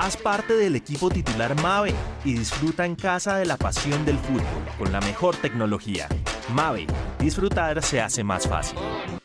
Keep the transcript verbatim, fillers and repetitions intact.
Haz parte del equipo titular Mave y disfruta en casa de la pasión del fútbol con la mejor tecnología. Mave, disfrutar se hace más fácil.